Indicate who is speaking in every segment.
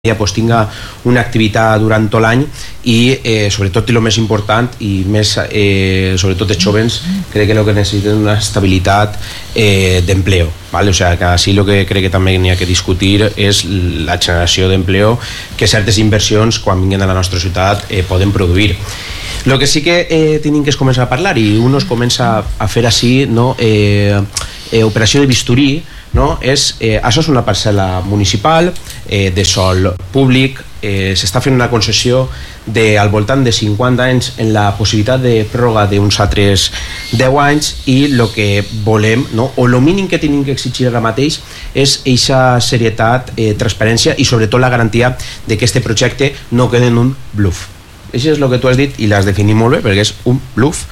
Speaker 1: pues, tinga una activitat durant tot l'any i sobretot i el més important i més sobretot els jóvens crec que el que necessiten és una estabilitat d'empleo, ¿vale? O sea, que així el que crec que també n'hi ha que discutir és la generació d'empleo que certes inversions quan vinguin a la nostra ciutat poden produir. El que sí que tenim que és començar a parlar i un es comença a fer així, no? Operació de bisturí, no? Això és una parcel·la municipal de sòl públic, s'està fent una concessió al voltant de 50 anys en la possibilitat de pròrroga d'uns altres 10 anys i el que volem, no? O el mínim que tenim que exigir ara mateix és aquesta serietat, transparència i sobretot la garantia de que aquest projecte no quedi en un bluff. Això és el que tu has dit i l'has definit molt bé perquè és un bluff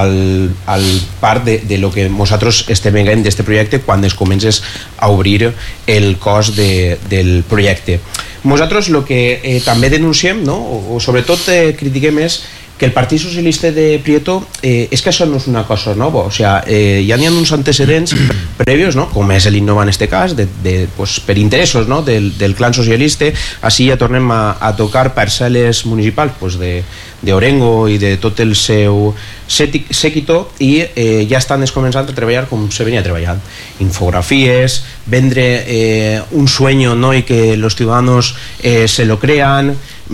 Speaker 1: al part de lo que nosaltres estem veient d'aquest projecte quan es comences a obrir el cost del projecte. Nosaltres el que també denunciem, no? O sobretot critiquem és que el Partit Socialista de Prieto és que això no és una cosa nova, o sea, ja n'hi ha uns antecedents previos, no? Com és l'Innova en aquest cas, pues, per interessos, no? del clan socialista. Així ja tornem a tocar parcel·les municipals pues, d'Orengo i de tot el seu séquito i ja estan començant a treballar com se venia treballant. Infografies, vendre un sueño, ¿no? Y que los ciudadanos se lo crean,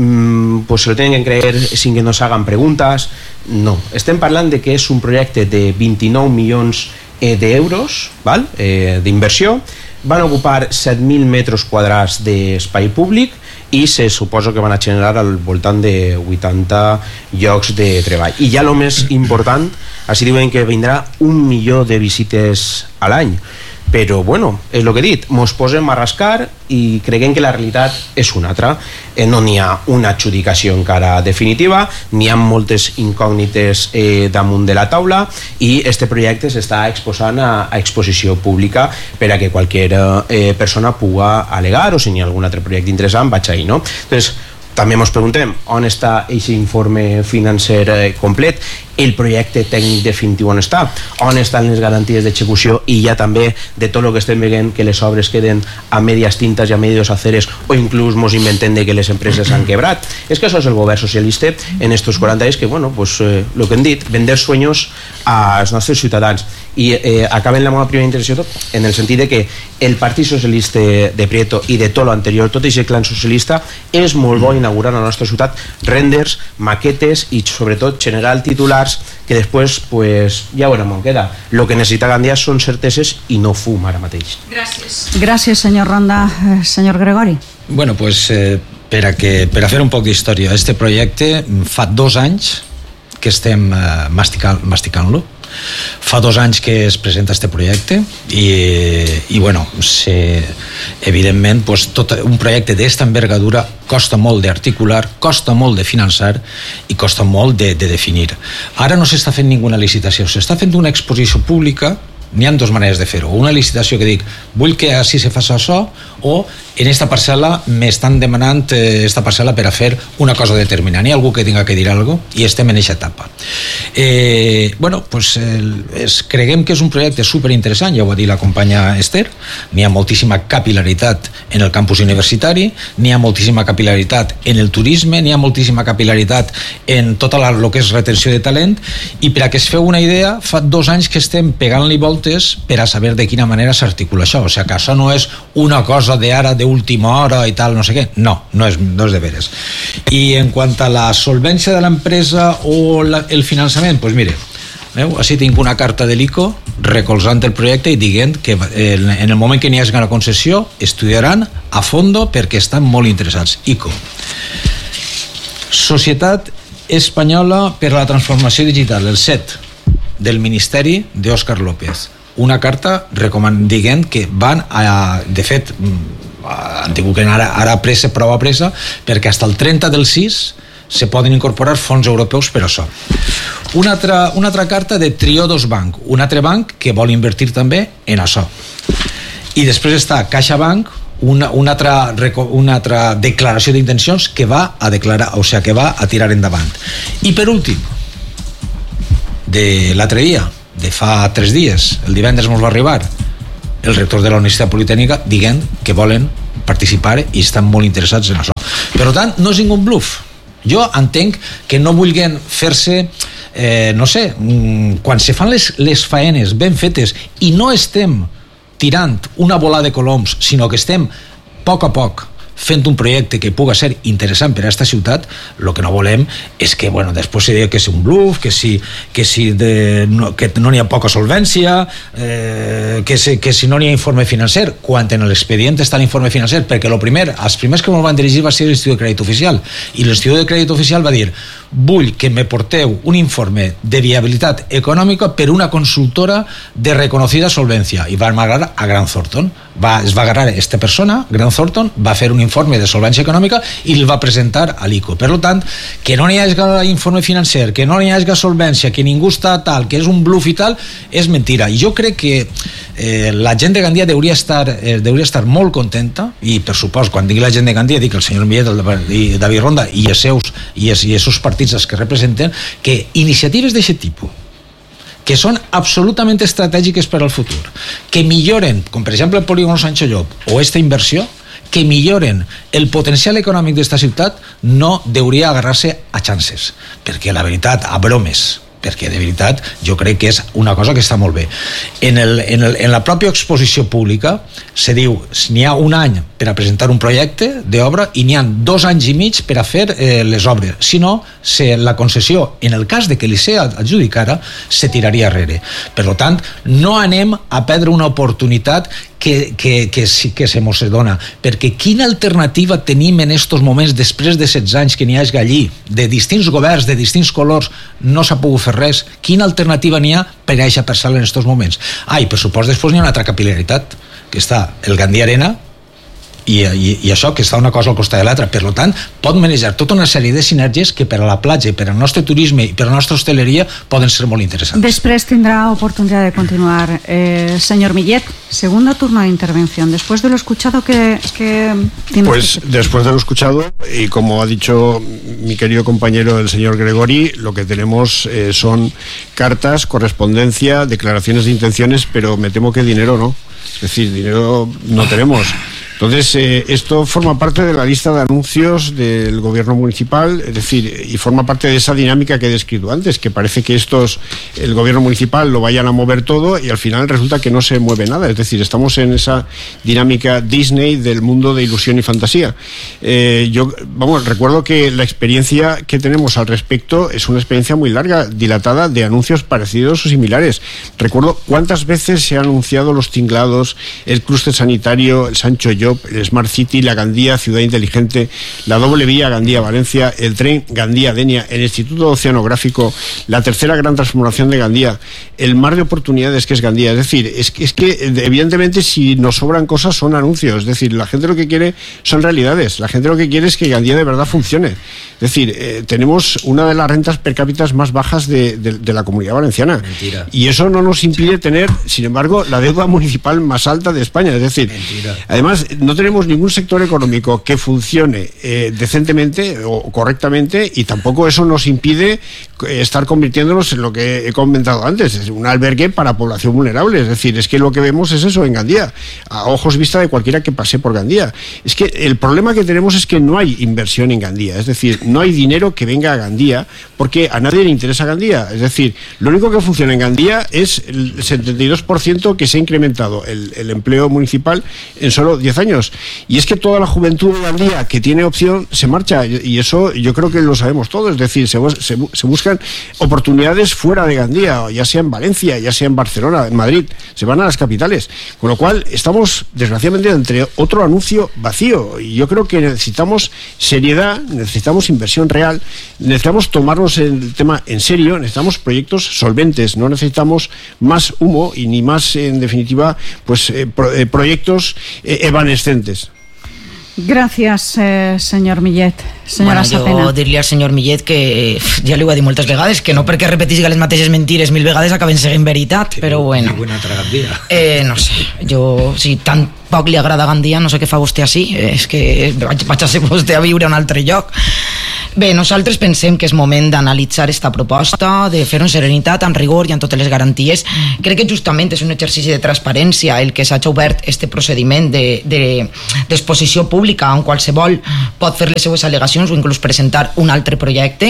Speaker 1: pues se lo tienen que creer sin que nos hagan preguntas. No, estem parlant de que és un projecte de 29 milions d'euros d'inversió, van ocupar 7.000 metres quadrats d'espai públic i se suposa que van a generar al voltant de 80 llocs de treball. I ja el més important, així diuen que vindrà 1 milió de visites a l'any. Però, bueno, és el que he dit, mos posem a rascar i creguem que la realitat és una altra. No n'hi ha una adjudicació encara definitiva, n'hi ha moltes incògnites damunt de la taula i este projecte s'està exposant a exposició pública per a que qualsevol persona puga alegar o si n'hi ha algun altre projecte interessant vaig ahí, no? Entonces, també ens preguntem on està aquest informe financer complet, el projecte tècnic definitiu on estan les garanties d'execució i ja també de tot el que estem veient que les obres queden a medias tintas i a medios aceres o inclús ens inventem de que les empreses han quebrat. És que això és el govern socialista en estos 40 anys que, bueno, pues el que hem dit, vender sueños als nostres ciutadans. I acaben la meva primera intervenció en el sentit de que el Partit Socialista de Prieto i de tot l'anterior, tot aquest clan socialista, és molt bo inaugurar a la nostra ciutat renders, maquetes i sobretot generar titulars que després pues, ja veurem on queda. El que necessita Gandia són certeses i no fum ara mateix.
Speaker 2: Gràcies, senyor Ronda. Senyor Gregori.
Speaker 3: Bueno, pues per a fer un poc d'història, este projecte fa 2 anys que estem masticant-lo. Fa 2 anys que es presenta este projecte i bueno, evidentment pues, tot un projecte d'esta envergadura costa molt d'articular, costa molt de finançar i costa molt de definir. Ara no s'està fent ninguna licitació, s'està fent una exposició pública. N'hi ha 2 maneres de fer-ho. Una licitació que dic, vull que així se faci això, o en esta parcel·la m'estan demanant esta parcel·la per a fer una cosa determinada. N'hi ha algú que tinga que dir alguna cosa i estem en aquesta etapa. Bueno, pues creguem que és un projecte superinteressant, ja ho va dir la companya Esther, n'hi ha moltíssima capil·laritat en el campus universitari, n'hi ha moltíssima capil·laritat en el turisme, n'hi ha moltíssima capil·laritat en tot el que és retenció de talent, i per a que es feu una idea, fa 2 anys que estem pegant-li voltes per a saber de quina manera s'articula això. O sigui que això no és una cosa d'ara, d'última hora i tal, no sé què. No és de veres. I en quant a la solvència de l'empresa o el finançament, doncs mire, així tinc una carta de l'ICO recolzant el projecte i dient que en el moment que n'hi hagi una concessió estudiaran a fondo perquè estan molt interessats. ICO, Societat Espanyola per a la Transformació Digital, el SET, del Ministeri d'Òscar López. Una carta dient que van de fet han tingut que anar ara prova pressa perquè fins al 30 del 6 se poden incorporar fons europeus per a això. Una altra carta de Triodos Bank, un altre banc que vol invertir també en això. I després està CaixaBank, una altra declaració d'intencions que va a declarar, o sigui, que va a tirar endavant. I per últim, de l'altre dia, de fa 3 dies, el divendres ens va arribar el rector de la Universitat Politècnica dient que volen participar i estan molt interessats en això. Per tant, no és ningú bluff. Jo entenc que no vulguin fer-se no sé, quan se fan les faenes ben fetes i no estem tirant una bola de coloms, sinó que estem a poc fent un projecte que puga ser interessant per a aquesta ciutat, el que no volem és que, bueno, després se digui que és un bluff, que no n'hi ha poca solvència, que si no n'hi ha informe financer, quan en l'expedient està l'informe financer, perquè els primers que ens van dirigir va ser l'Institut de Crèdit Oficial, i l'Institut de Crèdit Oficial va dir: vull que me porteu un informe de viabilitat econòmica per una consultora de reconocida solvència, i van agarrar a Grant Thornton. Es va agarrar aquesta persona, Grant Thornton, va fer un informe de solvència econòmica i el va presentar a l'ICO. Per tant, que no n'hi hagi informe financer, que no n'hi hagi solvència, que ningú està tal, que és un bluff i tal, és mentira. I jo crec que la gent de Gandia hauria estar molt contenta, i per supost, quan digui la gent de Gandia, dic el senyor Millet, el David Ronda i els seus partits els que representen, que iniciatives d'aquest tipus, que són absolutament estratègiques per al futur, que milloren, com per exemple el polígon Sancho Llop o aquesta inversió, que milloren el potencial econòmic d'esta ciutat, no hauria agarrar-se a chances, perquè la veritat, a bromes, perquè de veritat jo crec que és una cosa que està molt bé. En la pròpia exposició pública se diu n'hi ha un any per a presentar un projecte d'obra i n'hi ha 2 anys i mig per a fer les obres, si no la concessió, en el cas de que li sea adjudicada, se tiraria arrere. Per tant, no anem a perdre una oportunitat que sí que se mos dona, perquè quina alternativa tenim en estos moments, després de 16 anys que n'hi hagi allí, de distints governs, de distints colors, no s'ha pogut fer res? Quina alternativa n'hi ha per a aquesta parcel·la en estos moments? I per supost després n'hi ha una altra capil·laritat, que està el Gandia Arena i això, que està una cosa al costat de l'altra. Per tant, pot manejar tota una sèrie de sinergies que per a la platja, per al nostre turisme i per a la nostra hosteleria poden ser molt interessants.
Speaker 2: Després tendrá oportunidad de continuar. Señor Millet, segundo turno de intervención. Después de lo escuchado, ¿qué tiene?
Speaker 4: Pues después de lo escuchado, y como ha dicho mi querido compañero el señor Gregori, lo que tenemos son cartas, correspondencia, declaraciones de intenciones, pero me temo que dinero no. Es decir, dinero no tenemos. Entonces, esto forma parte de la lista de anuncios del gobierno municipal, es decir, y forma parte de esa dinámica que he descrito antes, que parece que el gobierno municipal lo vayan a mover todo y al final resulta que no se mueve nada. Es decir, estamos en esa dinámica Disney del mundo de ilusión y fantasía. Recuerdo que la experiencia que tenemos al respecto es una experiencia muy larga, dilatada, de anuncios parecidos o similares. Recuerdo cuántas veces se han anunciado los tinglados, el clúster sanitario, el Sancho Llop, el Smart City, la Gandía Ciudad Inteligente, la doble vía Gandía-Valencia, el tren Gandía-Denia, el Instituto Oceanográfico, la tercera gran transformación de Gandía, el mar de oportunidades que es Gandía. Es decir, es que evidentemente si nos sobran cosas son anuncios. Es decir, la gente lo que quiere son realidades. La gente lo que quiere es que Gandía de verdad funcione. Es decir, tenemos una de las rentas per cápita más bajas de la Comunidad Valenciana. Mentira. Y eso no nos impide tener, sin embargo, la deuda municipal más alta de España. Es decir, mentira. Además, no tenemos ningún sector económico que funcione decentemente o correctamente, y tampoco eso nos impide estar convirtiéndonos en lo que he comentado antes, es un albergue para población vulnerable. Es decir, es que lo que vemos es eso en Gandía, a ojos vista de cualquiera que pase por Gandía. Es que el problema que tenemos es que no hay inversión en Gandía, es decir, no hay dinero que venga a Gandía porque a nadie le interesa Gandía. Es decir, lo único que funciona en Gandía es el 72% que se ha incrementado el empleo municipal en solo 10 años. Y es que toda la juventud de Gandía que tiene opción se marcha, y eso yo creo que lo sabemos todos. Es decir, se buscan oportunidades fuera de Gandía, ya sea en Valencia, ya sea en Barcelona, en Madrid, se van a las capitales. Con lo cual estamos desgraciadamente entre otro anuncio vacío, y yo creo que necesitamos seriedad, necesitamos inversión real, necesitamos tomarnos el tema en serio, necesitamos proyectos solventes, no necesitamos más humo y ni más, en definitiva, pues proyectos evanescentes.
Speaker 2: Gracias, señor Millet. Senyora Sapena.
Speaker 5: Jo diria al senyor Millet que ja li ho ha dit moltes vegades, que no perquè repetisca les mateixes mentires 1000 vegades acaben sent veritat, però bueno. No sé, jo, si tan poc li agrada Gandia, no sé què fa vostè així, és que vaig a ser vostè a viure a un altre lloc. Bé, nosaltres pensem que és moment d'analitzar esta proposta, de fer-ho amb serenitat, amb rigor i amb totes les garanties. Crec que justament és un exercici de transparència el que s'ha obert este procediment d'exposició pública on qualsevol pot fer les seues al·legacions o inclús presentar un altre projecte,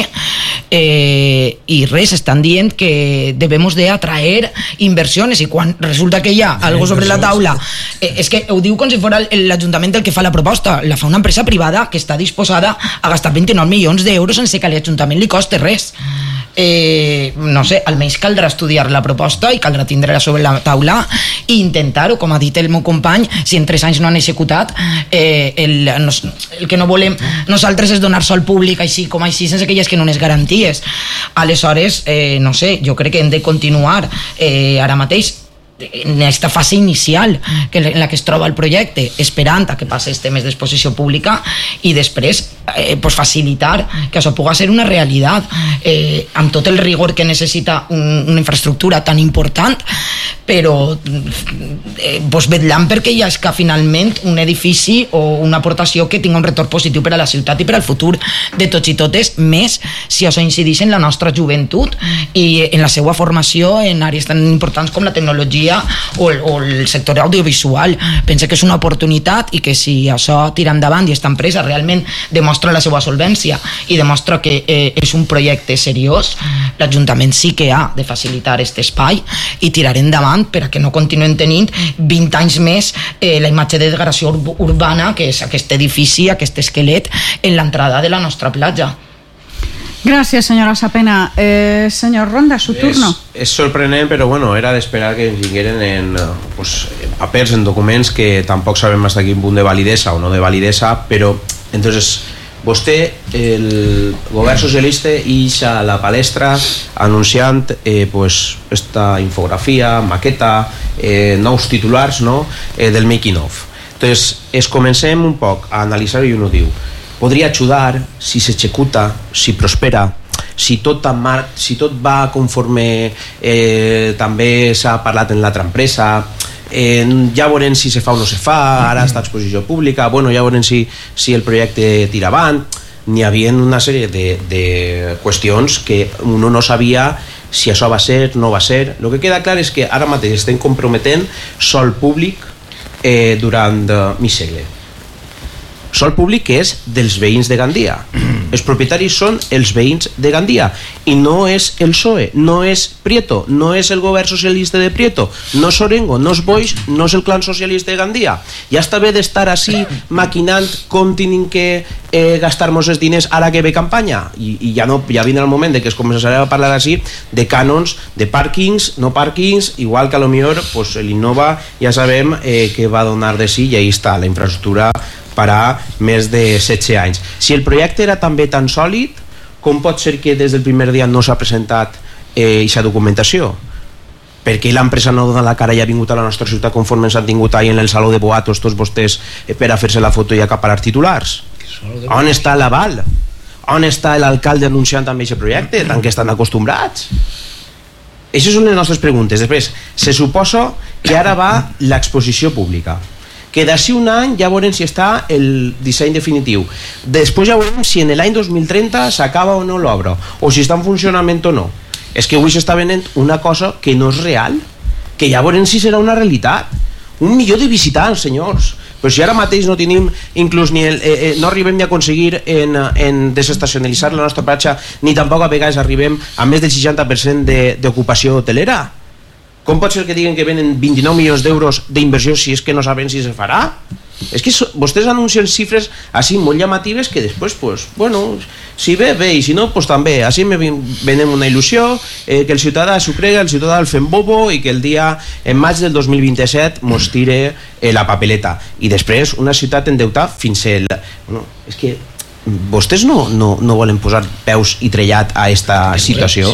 Speaker 5: i res, estan dient que devemos de atraer inversiones, i quan resulta que hi ha algo sobre la taula, és que ho diu com si fos l'Ajuntament el que fa la proposta, la fa una empresa privada que està disposada a gastar 29 milions d'euros sense que a l'Ajuntament li costi res. No sé, almenys caldrà estudiar la proposta i caldrà tindre-la sobre la taula i intentar-ho, com ha dit el meu company, si en 3 anys no han executat, el que no volem nosaltres és donar sol públic així com així sense que hi hagi unes garanties. Aleshores, no sé, jo crec que hem de continuar ara mateix en aquesta fase inicial en la que es troba el projecte, esperant a que passi este mes d'exposició pública i després facilitar que això pugui ser una realitat amb tot el rigor que necessita una infraestructura tan important, però vetllant perquè hi hagi finalment un edifici o una aportació que tingui un retorn positiu per a la ciutat i per al futur de tots i totes, més si això incideix en la nostra joventut i en la seva formació en àrees tan importants com la tecnologia o el sector audiovisual. Penso que és una oportunitat i que si això tira endavant i aquesta empresa realment demostra la seva solvència i demostra que és un projecte seriós, l'Ajuntament sí que ha de facilitar aquest espai i tirar endavant per a que no continuen tenint 20 anys més la imatge de degradació urbana que és aquest edifici, aquest esquelet en l'entrada de la nostra platja.
Speaker 2: Gracias, señora Sapena. Señor Ronda, su turno.
Speaker 1: Es sorprenent, però bueno, era d'esperar que vingueren en papers, en documents que tampoc sabem fins a quin punt de validesa o no de validesa, però entonces vostè, el govern socialista, ix a la palestra anunciant esta infografia, maqueta, nous titulars, no? Del making of. Entonces, comencem un poc a analitzar i uno diu, podria ajudar si s'executa, si prospera, si tot va conforme també s'ha parlat en l'altra empresa, ja veurem si se fa o no se fa, ara està a exposició pública, ja veurem si el projecte tira avant. N'hi havia una sèrie de qüestions que uno no sabia si això va ser, no va ser. El que queda clar és que ara mateix estem comprometent sòl públic durant mig segle. Sòl públic que és dels veïns de Gandia. Els propietaris són els veïns de Gandia i no és el PSOE, no és Prieto, no és el govern socialista de Prieto, no és Orengo, no és Boix, no és el clan socialista de Gandia. Ja està bé d'estar així maquinant com tenim que gastar-nos els diners ara que ve campanya i ja vindrà el moment de que es començarà a parlar així de cànons, de pàrquings, no pàrquings, igual que a lo millor l'Innova ja sabem que va donar de sí i ahí està la infraestructura per a més de 16 anys. Si el projecte era també tan sòlid, com pot ser que des del primer dia no s'ha presentat aquesta documentació? Per què l'empresa no dona la cara i ha vingut a la nostra ciutat conforme ens han tingut ahí en el saló de boatos tots vostès per a fer-se la foto i acaparar titulars? On està l'aval? On està l'alcalde anunciant també aquest projecte? Tant que estan acostumbrats. Aquestes són les nostres preguntes. Després, se suposa que ara va l'exposició pública, que d'ací un any ja veurem si està el disseny definitiu. Després ja veurem si en l'any 2030 s'acaba o no l'obra, o si està en funcionament o no. És que avui s'està venent una cosa que no és real, que ja veurem si serà una realitat. 1 milió de visitants, senyors. Però si ara mateix no tenim, inclús no arribem ni a aconseguir en desestacionalitzar la nostra platja, ni tampoc a vegades arribem a més del 60% d'ocupació hotelera. Com pot ser que diguen que venen 29 milions d'euros d'inversió si és que no saben si se farà? És que vostès anuncien xifres així molt llamatives que després, si ve, bé, i si no, també. Així venem una il·lusió, que el ciutadà s'ho crega, el ciutadà el fem bobo i que el dia, en maig del 2027, mos tire la papeleta. I després una ciutat endeutada fins al... És que vostès no volen posar peus i trellat a esta situació.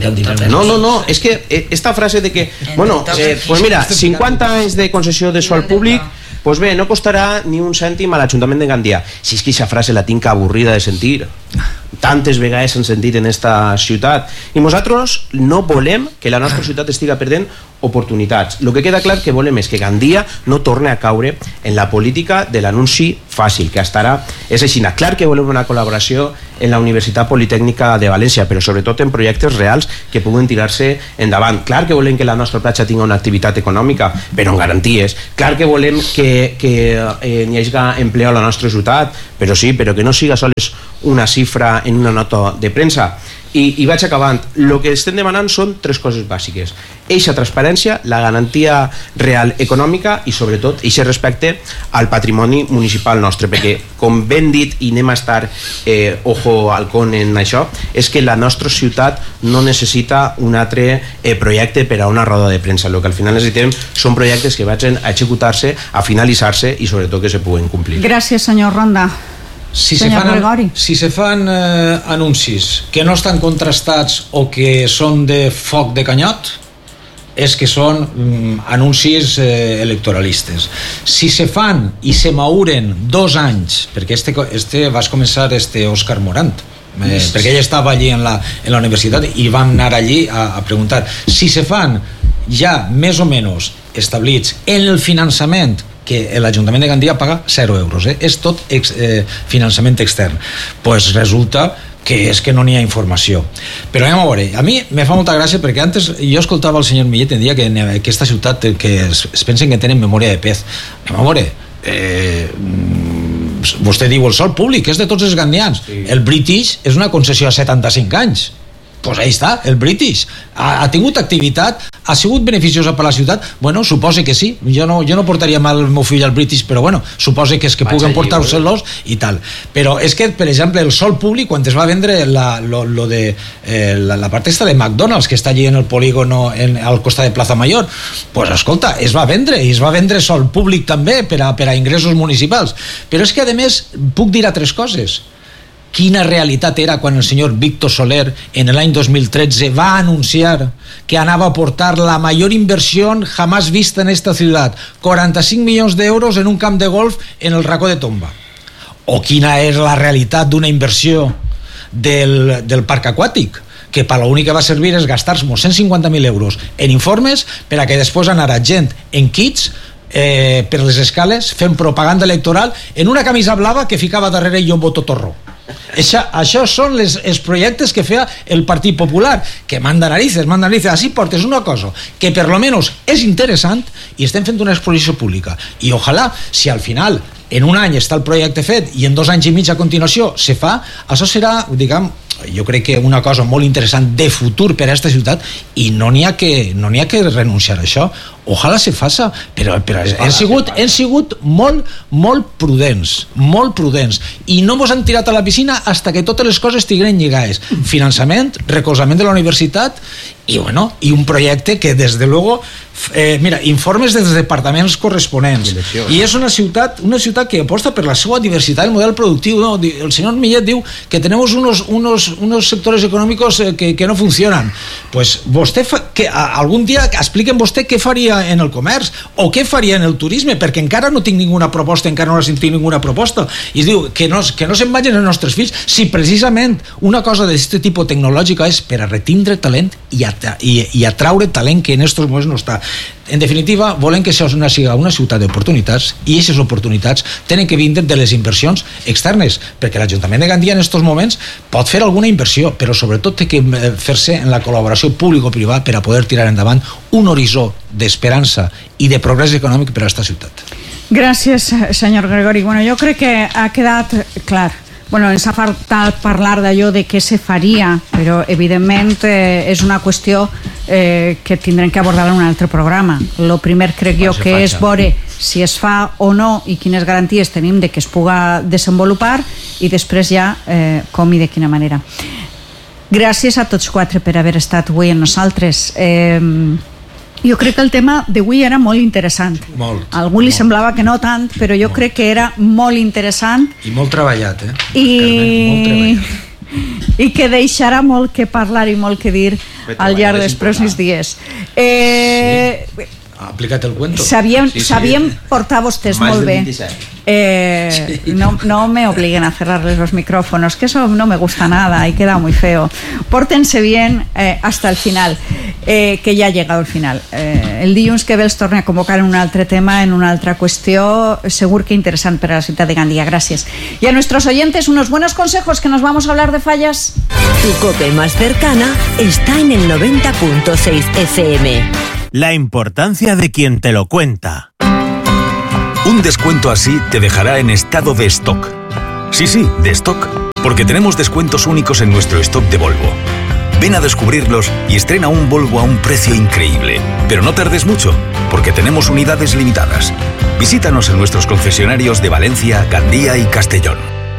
Speaker 1: No, és que esta frase de que pues mira, 50 anys de concessió de sòl públic, pues no costarà ni un cèntim a l'Ajuntament de Gandia. Si és que aquesta frase la tinc avorrida de sentir. tantes vegades s'han sentit en esta ciutat, i nosaltres no volem que la nostra ciutat estiga perdent oportunitats. El que queda clar que volem és que Gandia no torni a caure en la política de l'anunci fàcil, que estarà és així. Clar que volem una col·laboració en la Universitat Politècnica de València, però sobretot en projectes reals que puguen tirar-se endavant. Clar que volem que la nostra platja tingui una activitat econòmica, però amb garanties. Clar que volem que n'hi hagi empleo a la nostra ciutat, però sí, però que no siga sols una xifra en una nota de premsa. I vaig acabant. El que estem demanant són tres coses bàsiques: eixa transparència, la garantia real econòmica i sobretot eixe respecte al patrimoni municipal nostre, perquè com ben dit, i anem a estar ojo al con en això, és que la nostra ciutat no necessita un altre projecte per a una roda de premsa. El que al final necessitem són projectes que vagin a executar-se, a finalitzar-se i sobretot que se puguen complir.
Speaker 2: Gràcies, senyor Ronda.
Speaker 3: Si se fan anuncis que no estan contrastats o que són de foc de canyot, és que són anuncis electoralistes. Si se fan i se mauren 2 anys, perquè vas començar Òscar Morant, perquè ell estava allí en la universitat i vam anar allí a preguntar. Si se fan ja més o menys establits en el finançament, que l'Ajuntament de Gandia paga 0 euros, és tot finançament extern, pues resulta que és que no n'hi ha informació. Però anem a veure, a mi me fa molta gràcia perquè antes jo escoltava el senyor Millet i em deia que en aquesta ciutat que es pensen que tenen memòria de pez. Anem a veure, vostè diu el sòl públic és de tots els gandians, el British és una concessió a 75 anys. Pues ahí està, el British ha tingut activitat, ha sigut beneficiosa per la ciutat. Bueno, suposa que sí, jo no portaria mal el meu fill al British, però bueno, suposa que és que puguen portar-se-los i tal. Però és que, per exemple, el sòl públic, quan es va vendre la part esta de McDonald's, que està allí en el polígono al costat de Plaza Mayor, pues escolta, es va vendre, i es va vendre sòl públic també per a ingressos municipals. Però és que, a més, puc dir altres coses. Quina realitat era quan el senyor Víctor Soler en l'any 2013 va anunciar que anava a portar la major inversión jamás vista en esta ciutat, 45 milions d'euros en un camp de golf en el racó de Tomba. O quina és la realitat d'una inversió del parc aquàtic, que per l'únic que va servir és gastar-se 150.000 euros en informes per a que després anara gent en kits per les escales fent propaganda electoral en una camisa blava que ficava darrere i un botó torró. Això són els projectes que feia el Partit Popular, que manda narices, així portes una cosa que per lo menos és interessant i estem fent una exposició pública, i ojalà si al final en un any està el projecte fet i en 2 anys i mig a continuació se fa, això serà, diguem, jo crec que una cosa molt interessant de futur per a aquesta ciutat, i no n'hi ha que renunciar a això. Ojalà se faça, però hem sigut molt prudents, i no mos han tirat a la piscina hasta que totes les coses estiguin lligades: finançament, recolzament de la universitat i un projecte que des de luego mira, informes dels departaments corresponents, i és una ciutat que aposta per la seva diversitat, el model productiu. El senyor Millet diu que tenemos unos sectores econòmics que no funcionan. Pues vostè algun dia expliquen vostè què faria en el comerç o què faria en el turisme, perquè encara no tinc ninguna proposta, encara no he sentit ninguna proposta, i es diu que no se'n vagin els nostres fills, si precisament una cosa d'aquest tipus tecnològica és per a retindre talent i atraure talent que en aquests moments no està. En definitiva, volem que això siga una ciutat d'oportunitats, i aquestes oportunitats tenen que vindre de les inversions externes, perquè l'Ajuntament de Gandia en aquests moments pot fer alguna inversió, però sobretot té que fer-se en la col·laboració público-privada per a poder tirar endavant un horitzó d'esperança i de progrés econòmic per a aquesta ciutat.
Speaker 2: Gràcies, senyor Gregori. Jo crec que ha quedat clar. Ens ha faltat parlar d'allò de què se faria, però evidentment és una qüestió que tindrem que abordar en un altre programa. El primer crec jo que és veure si es fa o no i quines garanties tenim de que es puga desenvolupar, i després ja com i de quina manera. Gràcies a tots 4 per haver estat avui amb nosaltres. Jo crec que el tema d'avui era molt interessant. A algú li semblava que no tant, però jo crec que era molt interessant.
Speaker 3: I molt treballat,
Speaker 2: I que deixarà molt que parlar i molt que dir al llarg dels pròxims dies.
Speaker 3: Aplica't el cuento.
Speaker 2: Sabien portar vostès molt bé. No me obliguen a cerrarles los micrófonos, que eso no me gusta nada y queda muy feo. Pórtense bien hasta el final, que ya ha llegado el final. El dilluns que ve els torna a convocar en un altre tema, en una altra qüestió, segur que interessant per a la ciutat de Gandia. Gràcies. Y a nuestros oyentes unos buenos consejos, que nos vamos a hablar de fallas.
Speaker 6: Tu cope más cercana está en el 90.6 FM.
Speaker 7: La importancia de quien te lo cuenta.
Speaker 8: Un descuento así te dejará en estado de stock. Sí, de stock, porque tenemos descuentos únicos en nuestro stock de Volvo. Ven a descubrirlos y estrena un Volvo a un precio increíble. Pero no tardes mucho, porque tenemos unidades limitadas. Visítanos en nuestros concesionarios de Valencia, Gandía y Castellón.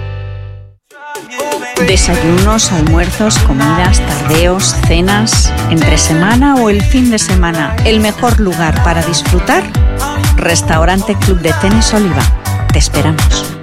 Speaker 2: Desayunos, almuerzos, comidas, tardeos, cenas, entre semana o el fin de semana. El mejor lugar para disfrutar, Restaurante Club de Tenis Oliva. Te esperamos.